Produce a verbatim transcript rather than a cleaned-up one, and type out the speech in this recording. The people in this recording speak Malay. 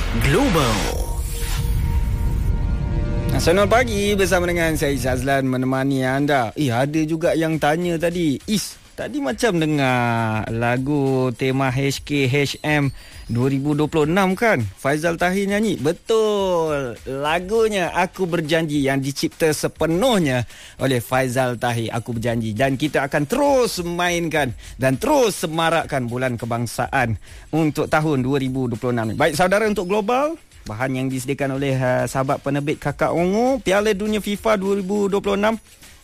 Global. Selamat pagi bersama dengan saya Azlan menemani anda. Eh, ada juga yang tanya tadi, Is, tadi macam dengar lagu tema H K H M dua ribu dua puluh enam kan? Faizal Tahir nyanyi. Betul. Lagunya Aku Berjanji yang dicipta sepenuhnya oleh Faizal Tahir, Aku Berjanji. Dan kita akan terus mainkan dan terus semarakkan Bulan Kebangsaan untuk tahun dua ribu dua puluh enam. Baik saudara, untuk Global, bahan yang disediakan oleh uh, sahabat penerbit Kakak Ungu, Piala Dunia FIFA dua ribu dua puluh enam